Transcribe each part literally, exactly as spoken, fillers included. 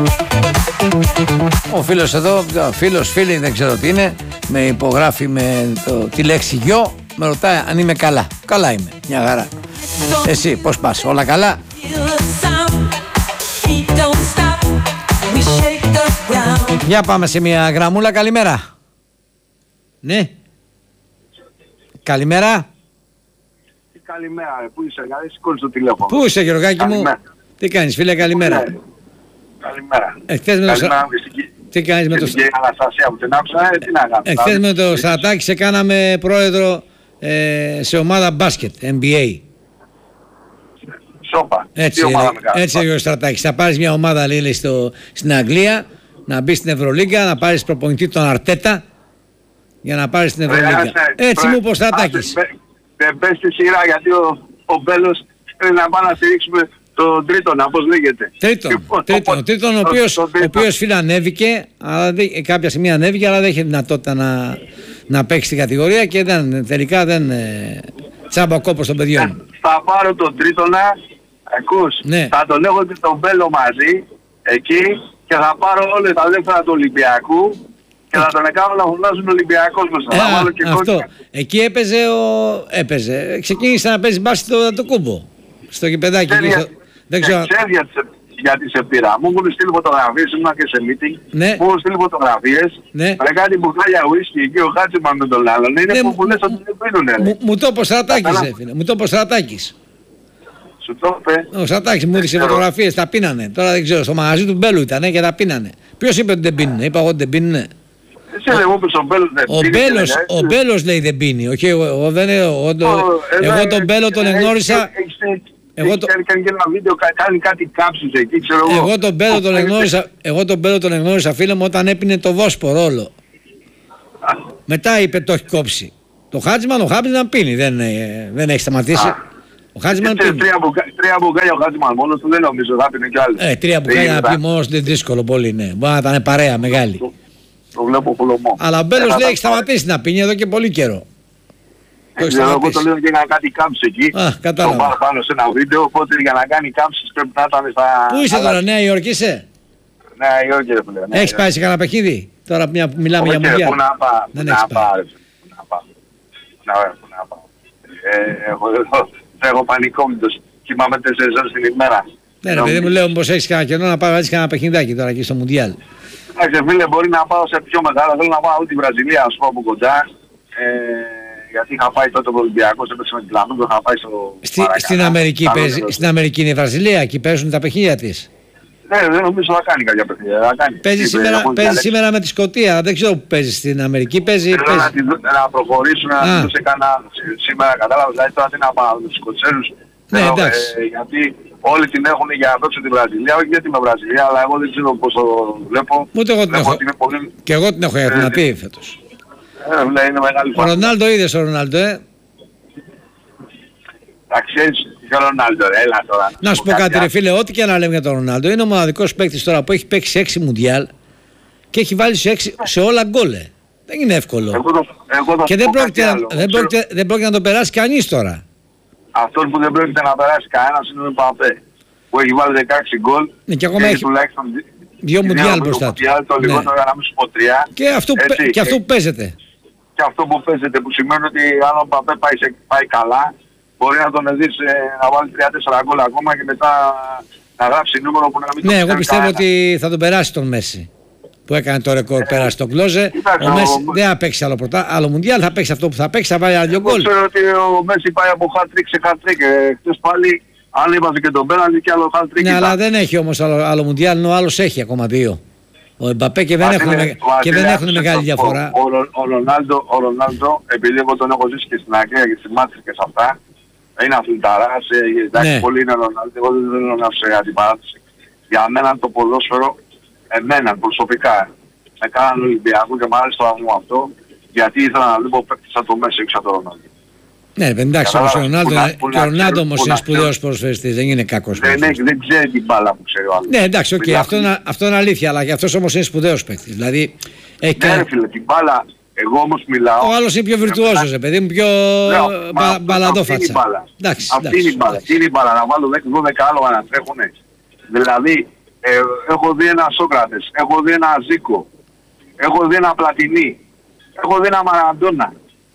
Ο φίλος εδώ, φίλος, φίλη, δεν ξέρω τι είναι, με υπογράφει με το, τη λέξη γιο, με ρωτάει αν είμαι καλά. Καλά είμαι, μια χαρά. Εσύ πώς πας, όλα καλά? Για πάμε σε μια γραμμούλα, καλημέρα. Ναι. Καλημέρα. Καλημέρα, πού είσαι, γιατί σηκώνεις το τηλέφωνο. Πού είσαι, Γεωργάκη μου? Τι κάνεις, φίλε, καλημέρα. Καλημέρα. Εχθές με το... Τι κάνεις με το... Και η Αναστασία που την άκουσα, τι να κάνω. Εχθές με το Στρατάκη σε κάναμε πρόεδρο ε, σε ομάδα μπάσκετ, N B A. Σόπα. Έτσι, έτσι ο Στρατάκης. Θα πάρεις μια ομάδα, λέει, στο, στην Αγγλία, να μπεις στην Ευρωλίγκα, να πάρεις προπονητή τον Αρτέτα για να πάρεις στην Ευρωλίγκα. Έτσι μου είπε ο Στρατάκης. Δεν πες στη σειρά, γιατί ο, ο Μπέλος θέλει να πάει να στηρίξουμε τον Τρίτονα, πώς λέγεται. Τρίτον, λοιπόν, τρίτον, ο, τρίτον, ο οποίος, ο οποίος φίλε ανέβηκε, αλλά δε, κάποια στιγμή ανέβηκε, αλλά δεν είχε δυνατότητα να, να παίξει στην κατηγορία και δεν, τελικά δεν ε, τσάμπα ο κόπος των παιδιών. Θα πάρω τον Τρίτονα, ακούς, ναι. Θα τον έχω και τον Μπέλο μαζί, εκεί, και θα πάρω όλα τα δεύτερα του Ολυμπιακού και θα τον κάνω να φωνάζουν Ολυμπιακός μας. Ε, α, αυτό. Κόκκινα. Εκεί έπαιζε ο... έπαιζε. Ξεκίνησε να παίζει μπάσκετ το, το κούμπο. Στο γηπεδάκι. Ξέρει, στο... Δεν ξέρω. Ξέρει γιατί σε πήρα. Μου έχουν στείλει φωτογραφίες, ήμουν και σε meeting. Ναι. Μου έχουν στείλει φωτογραφίες. Ναι. Με κάτι μπουκάλια ουίσκι εκεί ο Χάτσιμαν με τον άλλον. Είναι ναι, που μου λες ότι δεν πίνουνε. Μου, μου το είπε ο Στρατάκης, έφυγε. Μου το είπε ο Στρατάκης. Σου το είπε. Ο Στρατάκης μου έδειξε φωτογραφίες, τα πίνανε. Τώρα δεν ξέρω, στο μαγαζί του Μπέλου ήταν και τα πίνανε. Ποιος είπε ότι δεν πίνουνε? Είπα εγώ ότι δεν πίνουνε. Εσύ δεν μου είπες ο Μπέλος δεν πίνει. Ο Μπέλος, ο Μπέλος λέει δεν πίνει. Όχι, εγώ, δεν, εγώ, εγώ τον Μπέλο τον εγνώρισα. Εγώ το... κάνει και ένα βίντεο, κάνει κάτι κάψεις εκεί, ξέρω εγώ. Εγώ τον Μπέλο τον εγνώρισα, εγώ τον Μπέλο τον εγνώρισα, φίλε μου, όταν έπινε το Βόσπορο όλο. Μετά είπε το έχει κόψει. Το Χάτζιμαν, ο Χάτζιμαν πίνει, δεν, δεν έχει σταματήσει. Α, ο Χάτζιμαν πίνει. Τρία, μπουκα, τρία μπουκάλια ο Χάτζιμαν μόνος του, δεν νομίζω, θα πίνει κι άλλο. Ε, τρία μπουκάλια να πει μόνος του είναι δύσκολο πολύ, ναι. Μπορεί να ήταν παρέα μεγάλη. Το, το βλέπω χολομό. Αλλά ο Μπέλος λέει έχει σταματήσει να πίνει εδώ και πολύ καιρό. Εγώ το λέω και να κάνει κάμψη εκεί. Α, κατάλαβα. Το πάρω πάνω σε ένα βίντεο, οπότε για να κάνει κάμψη πρέπει να ήταν στα... Πού είσαι τώρα, Νέα Υόρκη είσαι? Νέα Υόρκη ρε φίλε. Έχεις πάει σε κανένα παιχνίδι? Τώρα που μιλάμε για μουντιάλ. Πού να πάω, δεν να πάω, να πάω. Πού να πάω. Έχω πανικό με το κοιμάμαι τέσσερις ώρες την ημέρα. Ναι ρε παιδί μου, λέω πως έχεις κανένα καιρό να πάω έτσι κανένα παιχνιδάκι τώρα εκεί στο μουντιάλ. Εντάξει φίλε, μπορεί να πάω σε πιο μεγάλα, θέλω να πάω ούτε τη Βραζιλία, ας πω από κοντά. Γιατί είχα πάει τότε ο Ολυμπιακός, έπαιξε με την Πλανούδο, είχα πάει στο... Στη, στην, Αμερική παίζει, στην Αμερική είναι η Βραζιλία, εκεί παίζουν τα παιχνίδια της. Ναι, δεν νομίζω να κάνει κάποια παιχνίδια. Θα κάνει. Παίζει, σήμερα, παίζει σήμερα με τη Σκωτία, δεν ξέρω που παίζει στην Αμερική. Παίζει, Θέλω παίζει. Να, τη, να προχωρήσουν, να τη δώσει κανένα σήμερα, κατάλαβα, δηλαδή τώρα τι να πάω με τους Σκοτσέρους. Ναι, θέλω, εντάξει. Ε, γιατί όλοι την έχουν για να δώσουν τη Βραζιλία, όχι γιατί είμαι Βραζιλία, αλλά εγώ δεν ξέρω πώς το βλέπω. Ούτε εγώ την έχω. Πολύ... Και εγώ την έχω αδυνατή φέτος. Ε, ναι, είναι μεγάλη ο Ρονάλντο είδες ο Ρονάλντο, ε. Τα ξέρεις και ο Ρονάλντο, έλα τώρα. Να σου πω κάτι ρε φίλε, ό,τι και να λέμε για τον Ρονάλντο, είναι ο μοναδικός παίκτης τώρα που έχει παίξει έξι μουντιάλ και έχει βάλει σε, έξι, σε όλα γκολ. Δεν είναι εύκολο. Εγώ το, εγώ το και δεν πρόκειται, άλλο, δεν, πρόκειται, δεν πρόκειται να το περάσει κανείς τώρα. Αυτός που δεν πρόκειται να περάσει κανένας είναι ο Παπέ, που έχει βάλει δεκαέξι γκολ ναι, και ακόμα έχει τουλάχιστον δύο μουντιάλ μπροστά του. Το λιγότερο για να μην σου πω τρία. Και αυτό, έτσι, και αυτό που παίζεται. Και αυτό που παίζεται, που σημαίνει ότι αν ο Παπέ πάει, σε, πάει καλά, μπορεί να τον δεις ε, να βάλει τρία τέσσερα γκολ ακόμα και μετά να γράψει νούμερο που να μην ναι, το εγώ πιστεύω κανένα. ότι θα τον περάσει τον Μέση. Που έκανε το ρεκόρ, ε, πέρασε τον Κλόζε. Ο Μέση δεν θα παίξει άλλο, πρωτά, άλλο μουντιάλ, θα παίξει αυτό που θα παίξει, θα βάλει άλλο δύο γκολ. Εγώ ξέρω ότι ο Μέση πάει από hat-trick σε hat-trick. Ε, χτες πάλι, αν έβαζε και τον πέναντι και άλλο hat-trick. Ναι, αλλά δεν έχει όμως άλλο, άλλο μουντιάλ, ενώ ο άλλος έχει ακόμα δύο. Ο Εμπαπέ και δεν έχουν, με, και δεν έχουν μεγάλη διαφορά. Ο, ο, ο, Ρονάλντο, ο Ρονάλντο, επειδή εγώ τον έχω ζήσει και στην Αγγλία και στη Μάτρικ και σε αυτά, είναι αθληταράς, ε, εντάξει, ναι. Πολύ είναι ο Ρονάλντο, εγώ δεν θέλω να σε αντιπαράθεση. Για μένα το ποδόσφαιρο, εμένα προσωπικά, με κάναν Ολυμπιακό και μ' άρεσε το αγμό αυτό, γιατί ήθελα να δω παίκτη σαν το Μέση, όχι σαν το Ρονάλντο. Ναι, εντάξει, όμως ο Ρονάλντο όμως είναι σπουδαίος ποδοσφαιριστής, δεν είναι κακός ποδοσφαιριστής. Δεν ξέρει την μπάλα που ξέρει ο άλλος. Ναι, εντάξει, οκ, αυτό είναι αλήθεια, αλλά και αυτός όμως είναι σπουδαίος παίκτης. Δηλαδή, ναι ρε φίλε, την μπάλα, εγώ όμως μιλάω... Ο άλλος είναι πιο βιρτουόζος, παιδί μου, πιο μπαλαντόφατσα. Αυτή είναι η μπάλα, αυτή είναι η μπάλα, να βάλω δέκα δώδεκα άλογα να τρέχουνε. Δηλαδή, Ε, έχω δει ένα Σόκρατες, έχω δει ένα Ζίκο, έχω δει ένα Πλατινί, έχω δει ένα Μαραντόνα.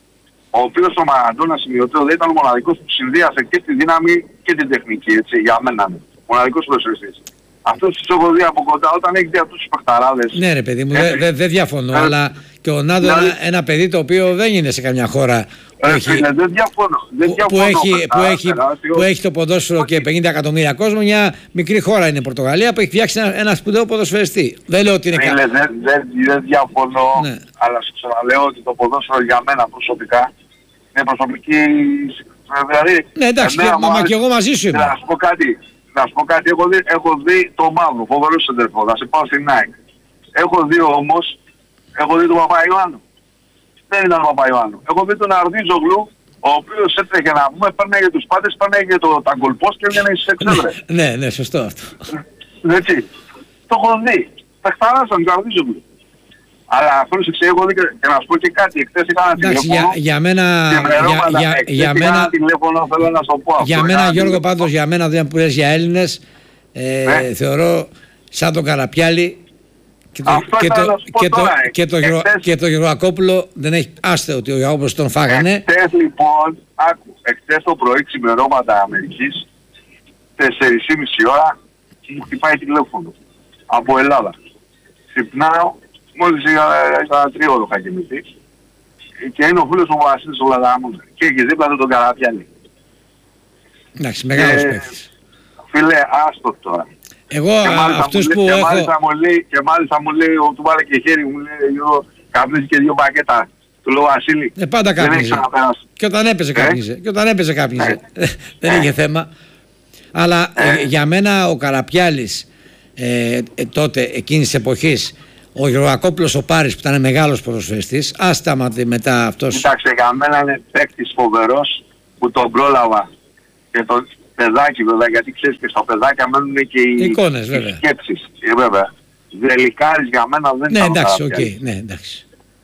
Ο οποίος ο Μαραντόνα σημειωτέο δεν ήταν ο μοναδικός που συνδύασε και τη δύναμη και την τεχνική, έτσι, για μένα. Μοναδικός ποδοσφαιριστής. Αυτούς τους έχω δει από κοντά όταν έχει δει αυτούς τους παιχταράδες. Ναι ρε παιδί μου, δεν δε, δε διαφωνώ, ε, αλλά και ο Νάντο δηλαδή, ένα, ένα παιδί το οποίο δεν είναι σε καμιά χώρα που, ε, έχει, φίλε, δεν διαφωνώ, δεν που, διαφωνώ, που, έχει, που, έχει, τεράστιο, που έχει το ποδόσφαιρο και πενήντα εκατομμύρια κόσμο. Μια μικρή χώρα είναι η Πορτογαλία που έχει φτιάξει ένα, ένα σπουδαίο ποδοσφαιριστή. Δεν λέω ότι είναι φίλε, κα... δεν, δεν, δεν διαφωνώ, ναι. Αλλά σου ξαναλέω ότι το ποδόσφαιρο για μένα προσωπικά είναι προσωπική. Δηλαδή, ναι εντάξει, και, μα, μα και εγώ μαζί σου είμαι. Να σου πω κάτι. Να σου πω κάτι, έχω δει, έχω δει το Μαύρο, φοβερό σεντερφό, θα σε πάω στην Nike. Έχω δει όμως, έχω δει τον Παπαϊωάννου. Δεν ήταν ο Παπαϊωάννου. Έχω δει τον Αρδίζογλου, ο οποίος έτρεχε να πούμε, παίρναγε τους πάντες, παίρναγε το, τα γκολπός και έβγαινε στις εξέδρες. Ναι, ναι, σωστό αυτό. Έτσι. Το έχω δει. Τα χταράσαν τον Αρδίζογλου. Αλλά πρόσεξε, έχω δει και, και να σου πω και κάτι. Εκτές είχα ένα τηλέφωνο. Για, για μένα, για, για, για μένα, τηλέφωνο, θέλω να σου πω αυτό. Για μένα, Γιώργο, πάντως για μένα δεν που λες για Έλληνες, ε, ναι. θεωρώ σαν τον Καραπιάλη και το, και το, και το, και το, Εκτές, και το Γεωργακόπουλο δεν έχει άστε ότι ο Γεωργακόπουλος τον φάγανε. Εκτές λοιπόν, άκου, εκτές το πρωί ξημερώματα Αμερικής, τέσσερις και μισή ώρα και μου χτυπάει τηλέφωνο από Ελλάδα. Ξυπνάω, μόλις είχα τρίωρο είχα κοιμηθεί και είναι ο φίλος μου ο Βασίλης ο Λαδαμούς και έχει δίπλα του τον Καραπιάλη. Εντάξει, μεγάλος παίκτης. Φίλε, άστο τώρα. Εγώ αυτούς που και έχω... Μάλιστα μου λέει, και μάλιστα μου λέει, του βάλε και χέρι μου λέει, εγώ καπνίζει και δύο πακέτα. Του λέω Βασίλη, ε, πάντα κάπνιζε. Και όταν έπαιζε κάπνιζε. Ε? Και όταν έπαιζε κάπνιζε. Ε? Δεν είχε θέμα. Αλλά ε? Ε, για μένα ο Καραπιάλης ε, ε, τότε, εκείνης της εποχής, ο Γεωργακόπουλος ο Πάρης που ήταν μεγάλος ποδοσφαιριστής, άστα μετά αυτός... Κοίταξε, για μένα είναι παίκτης φοβερός που τον πρόλαβα και τον παιδάκι βέβαια, γιατί ξέρεις και στα παιδάκια μένουν και οι, εικόνες, οι σκέψεις. Ε, βέβαια. Δελικάρης για μένα δεν ναι, ήταν εντάξει, okay, ναι, εντάξει.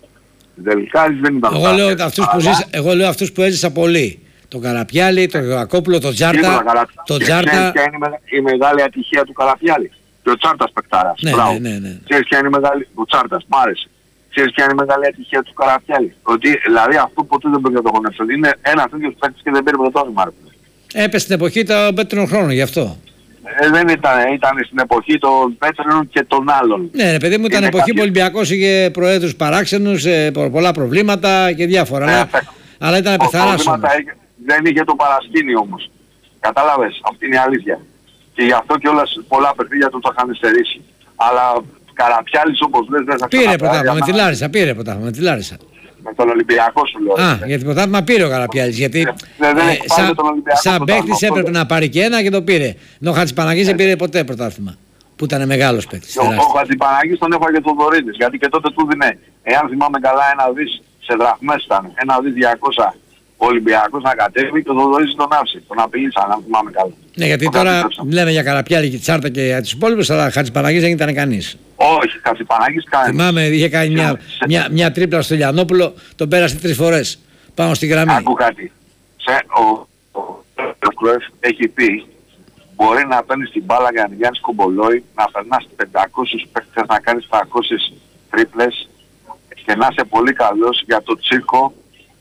Δελικάρης δεν ήταν εγώ λέω, αυτούς αλλά... που ζήσα, εγώ λέω αυτούς που έζησα πολύ. Τον Καραπιάλη, τον Γεωργακόπουλο, τον Τζάρτα. Τον Τζάρτα. Ξέρεις ποια είναι η μεγάλη ατυχία του Καραπιάλη? Και ο Τσάρτας παικτάρας. Ναι, ναι, ναι, ναι. Ξέρεις ποια είναι η μεγάλη... Ο Τσάρτας, μ' άρεσε. Ξέρεις ποια είναι η μεγάλη ατυχία του Καραπιάλη? Ότι δηλαδή αυτό ποτέ δεν μπορεί να το γονέψει. Ότι είναι ένας τέτοιος παίκτης και δεν πήρε πρωτάθλημα. Έπεσε στην εποχή των πέτρινων χρόνων, γι' αυτό. Ε, δεν ήταν, ήταν στην εποχή των πέτρινων και των άλλων. Ναι, ρε παιδί μου, ήταν είναι εποχή που ο Ολυμπιακός είχε προέδρους παράξενους, ε, πολλά προβλήματα και διάφορα. Ναι, αλλά, αλλά ήταν πεθαράς όμως. Δεν είχε το παρασκήνι όμως. Κατάλαβες, αυτή είναι η αλήθεια. Και γι' αυτό κιόλας πολλά παιχνίδια του το είχαν στερήσει. Αλλά Καραπιάλης όπως λες δεν θα πήρε πρωτάθλημα με τη Λάρισα, πήρε πρωτάθλημα με τη Λάρισα. Με τον Ολυμπιακό σου λέω. Α, γιατί πρωτάθλημα πήρε ο Καραπιάλης. Γιατί δεν, δεν ε, σαν, σαν παίκτης έπρεπε να πάρει και ένα και το πήρε. Ενώ ο Χατζηπαναγής δεν πήρε ποτέ πρωτάθλημα. Που ήταν μεγάλος παίκτης. Ο, ο Χατζηπαναγής τον έφαγε τον Δωρίδης. Γιατί και τότε του δίνε, εάν θυμάμαι καλά, ένα δις σε δραχμές ήταν. Ένα δις διακόσια ο Ολυμπιακός να κατέβει και ο Δωρίδης τον άφησε. Τον απειλήσαν, αν θυμάμαι καλά. Ναι, γιατί ο τώρα λέμε για Καραπιάλη και Τσάρτα και για τους υπόλοιπους, αλλά Χατζηπαναγής δεν ήταν κανείς. Όχι, Χατζηπαναγής κανείς. Θυμάμαι, είχε κάνει μια, μια, μια τρίπλα στο Λιανόπουλο, τον πέρασε τρεις φορές πάνω στη γραμμή. Άκου κάτι. Σε, ο, ο, ο Κρουέφ έχει πει, μπορεί να παίρνεις την μπάλα για να Γιάννης Κομπολόη, να περνάς πεντακόσιους παίκτες, να κάνεις τριακόσιες τρίπλες και να είσαι πολύ καλός για το τσίρκο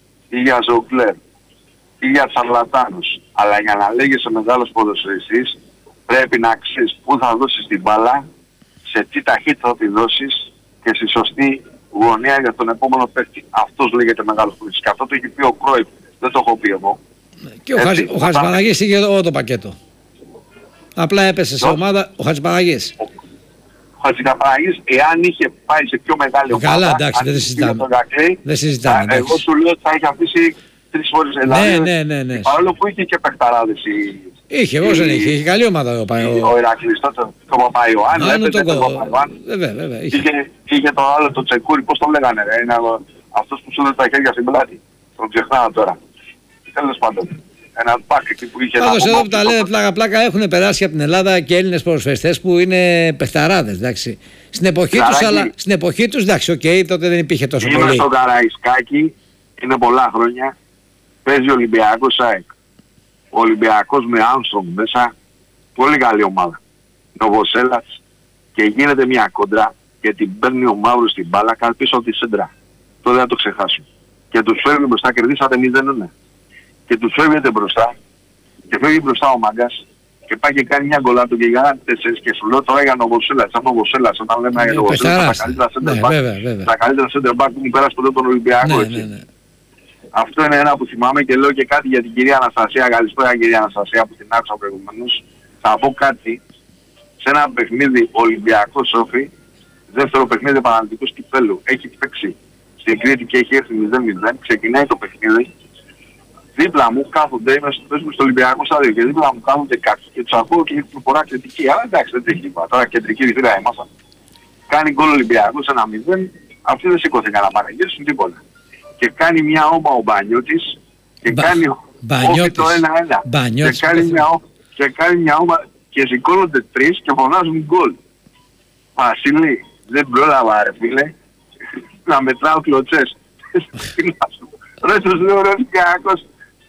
ή για ζογκλέρ ή για τσαρλατάνους. Αλλά για να λέγεσαι μεγάλος ποδοσφαιριστής πρέπει να ξέρεις πού θα δώσεις την μπάλα, σε τι ταχύτητα θα τη δώσεις και στη σωστή γωνία για τον επόμενο παίκτη. Αυτός λέγεται μεγάλος ποδοσφαιριστής. Και αυτό το έχει πει ο Κρόιφ. Δεν το έχω πει εγώ. Και ο, Χαζ, ο Χατζηπαναγής είχε όλο το πακέτο. Απλά έπεσε σε ομάδα ο Χατζηπαναγής. Ο, ο Χατζηπαναγής, εάν είχε πάει σε πιο μεγάλη ομάδα... Καλά, εντάξει, δεν συζητάμε. Δεν συζητάμε. Εγώ σου λέω ότι θα είχε αφήσει τρεις φορές Ελλάδα. Ναι, ναι, ναι, ναι. Παρόλο που είχε και παιχταράδες η... Είχε, εγώ δεν είχε. Είχε καλή ομάδα ο Παπαϊωάννη. Ο Ηρακλής τότε, το Παπαϊωάννη. Έπαιζε τον Παπαϊωάννη. Βέβαια, βέβαια. Είχε το άλλο το Τσεκούρι, πώς το λέγανε ρε. Είναι αυτός που σου έδωσε τα χέρια στην πλάτη. Τον ξεχνάω τώρα. Τέλος πάντων. Ένα πάκ εκεί που είχε... Πάντως εδώ που τα λέμε πλάκα πλάκα έχουν περάσει από την Ελλάδα και Έλληνες ποδοσφαιριστές που είναι παιχταράδες, εντάξει. Στην εποχή τους, αλλά στην εποχή τους, εντάξει, οκ, okay, τότε δεν υπήρχε τόσο πολύ. Είμαι στο Καραϊσκάκι, είναι πολλά χρόνια, παίζει ο Ολυμπιακός ΑΕΚ. Ο Ολυμπιακός με Άρμστρονγκ μέσα, πολύ καλή ομάδα. Νοβοσέλας, και γίνεται μια κόντρα και την παίρνει ο Μαύρος στην μπάλα κάτω πίσω από τη σέντρα. Το δεν θα το ξεχάσω. Και τους φεύγει μπροστά, κερδίσατε μηδέν ένα. Και τους φεύγετε μπροστά και φεύγει μπροστά ο Μάγκας και πάει και κάνει μια γκολά του και για τέσσερις και σου λέω τώρα για τον Βοσέλας. Σαν τον Βοσέλας, όταν λέμε για τον Βοσέλας, τα καλύτερα center back, τα καλύτερα center back που μου πέρασε ποτέ τον Ολυμπιακό. Ναι, ναι, ναι. Αυτό είναι ένα που θυμάμαι και λέω και κάτι για την κυρία Αναστασία. Καλησπέρα κυρία Αναστασία που την άκουσα προηγουμένως. Θα πω κάτι. Σε ένα παιχνίδι Ολυμπιακό Σόφι, δεύτερο παιχνίδι Παναθηναϊκού κυπέλλου, έχει παίξει στην Κρήτη και έχει έρθει μηδέν μηδέν, ξεκινάει το παιχνίδι. Δίπλα μου κάθονται, είμαι στο, στο Ολυμπιακό στάδιο και δίπλα μου κάθονται κάποιοι και τους ακούω και έχουν φορά κριτική. Αλλά εντάξει, δεν τρέχει τίποτα. Τώρα κεντρική ρητήρα ήμασταν. Κάνει γκολ Ολυμπιακός ένα μηδέν, αυτοί δεν σηκώθηκαν να παραγγέλσουν τίποτα. Και κάνει μια όμπα ο Μπανιώτης και Μπα, κάνει όχι το ένα ένα. Και κάνει μια, και κάνει μια όμπα και σηκώνονται τρεις και φωνάζουν γκολ. Βασίλη, δεν πρόλαβα ρε φίλε να μετράω κλωτσές. Ρε τους λέω ρε Ολυμπιακός.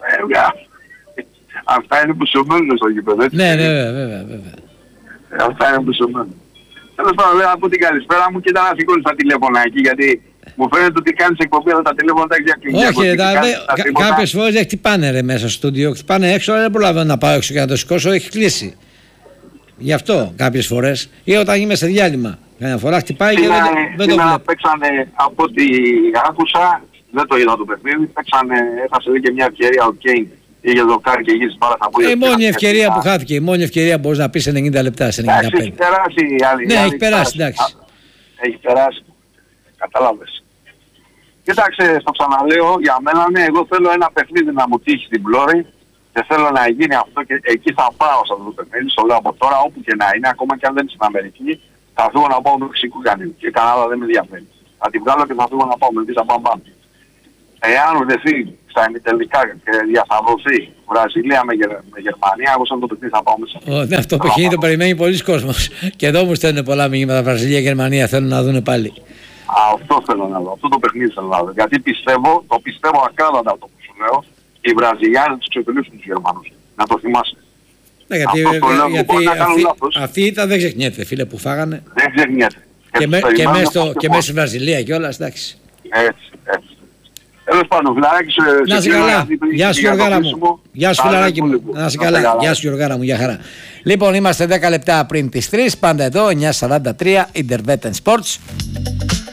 Αυτά είναι που σου μένουν στο γήπεδο. Ναι, ναι, βέβαια, βέβαια. Αυτά είναι που σου μένουν. Τέλος πάντων, λέω να πω την καλησπέρα μου και ήταν να σηκώνεις τα τηλέφωνα εκεί, γιατί μου φαίνεται ότι κάνεις εκπομπή αλλά τα τηλέφωνα τα έχεις διακλεινήσει. Όχι, τα, κα, κάποιες φορές δεν χτυπάνε ρε μέσα στο στούντιο, χτυπάνε έξω, αλλά δεν προλαβαίνω να πάω έξω και να το σηκώσω, έχει κλείσει. Γι' αυτό κάποιες φορές, ή όταν είμαι σε διάλειμμα. Μια φορά χτυπάει και δεν, δεν το βλέπω. Παίξανε, από ό,τι άκουσα, δεν το είδα το παιχνίδι, παίξανε, έχασε και μια ευκαιρία ο Κέιν. Είχε δοκάρει και γύρισε πάρα στα πόδια. Η μόνη ευκαιρία που χάθηκε, η μόνη ευκαιρία που μπορείς να πεις σε ενενήντα λεπτά, σε ενενήντα πέντε. Έχει περάσει η άλλη. Ναι, έχει περάσει, εντάξει. Έχει περάσει. Κατάλαβες. Κοίταξε, στο ξαναλέω, για μένα ναι, εγώ θέλω ένα παιχνίδι να μου τύχει στην πλώρη και θέλω να γίνει αυτό και εκεί θα πάω σε αυτό το παιχνίδι, στο λέω από τώρα, όπου και να είναι, ακόμα και αν δεν είναι στην Αμερική, θα φύγω να πάω με Μεξικού κανένα και Κανάδα δεν με ενδιαφέρει. Θα την βγάλω και θα φύγω να πάω με Βίζα Μπαμπάμ. Εάν βρεθεί στα ημιτελικά και διασταυρωθεί Βραζιλία με, Γερ, με Γερμανία, εγώ σαν το παιχνίδι θα πάω μέσα. Oh, ναι, αυτό το παιχνίδι το περιμένει πολλοί κόσμος. Και εδώ μου στέλνουν πολλά μηνύματα Βραζιλία-Γερμανία, θέλουν να δουν πάλι. Αυτό θέλω να δω, αυτό το παιχνίδι θέλω να δω. Γιατί πιστεύω, το πιστεύω ακράδαντα αυτό που σου λέω, οι Βραζιλιάνοι τους ξεπερνήσουν τους Γερμανούς. Να το θυμάσαι. Ναι, γιατί αυτή ήταν δεν ξεχνιέται, φίλε, που φάγανε. Δεν ξεχνιέται. Και, με, και μέσα στο, στη Βραζιλία κιόλας, εντάξει. Έτσι, έτσι. Τέλος πάντων, φιλαράκι σου. Να είσαι καλά. Γεια σου Γιωργάρα μου. Γεια σου φιλαράκι μου. Να είσαι καλά. Γεια σου Γιωργάρα μου. Γεια χαρά. Λοιπόν, είμαστε δέκα λεπτά πριν τις τρεις. Πάντα εδώ, εννιά σαράντα τρία, Intervet and Sports.